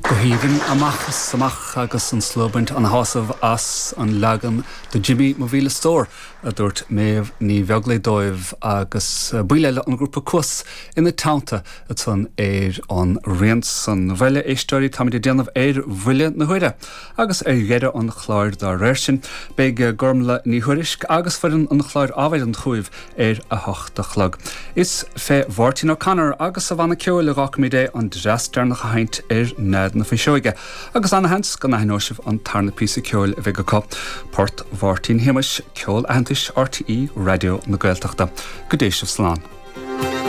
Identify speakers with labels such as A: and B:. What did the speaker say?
A: Gohíhann amachchas samach agus an slobant an hásamh as an lagam de Jimmy Mobile Store a dúirt méh ní bheagla dóibh agus buileile an grúpa cus ina tánta atá an rians an bheile éistóirí táid déanamh bhuiile na huire agus gheire an chláir dá réirsin beag gormla ní thuirisc agus farin an chláir ábhaid an chuibh a hocht a chlog. Is fé Mhártín O'Connor agus a bhana ceol le gachmidé an dreastar na chaint ned na fisioige agus anna hens gan nahinóisih an tarna písa ceol a bheith go Port Mhártín Himais ceol antis RTE Radio na Gaeltachta. Go dtéisih slán.